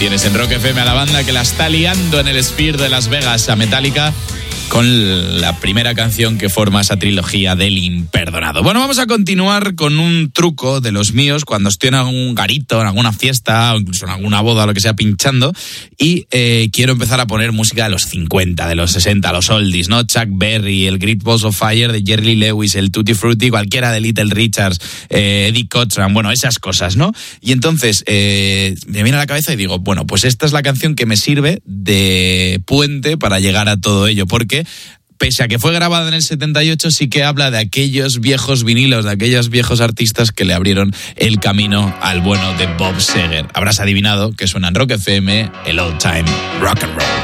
Tienes en Rock FM a la banda que la está liando en el Sphere de Las Vegas, a Metallica, con la primera canción que forma esa trilogía del imperdonado. Bueno, vamos a continuar con un truco de los míos cuando estoy en algún garito, en alguna fiesta o incluso en alguna boda o lo que sea pinchando y quiero empezar a poner música de los 50, de los 60, los oldies, ¿no? Chuck Berry, el Great Balls of Fire de Jerry Lee Lewis, el Tutti Frutti, cualquiera de Little Richards, Eddie Cochran, bueno, esas cosas, ¿no? Y entonces me viene a la cabeza y digo, bueno, pues esta es la canción que me sirve de puente para llegar a todo ello, porque pese a que fue grabada en el 78, sí que habla de aquellos viejos vinilos, de aquellos viejos artistas que le abrieron el camino al bueno de Bob Seger. Habrás adivinado que suena en Rock FM, el Old Time Rock and Roll.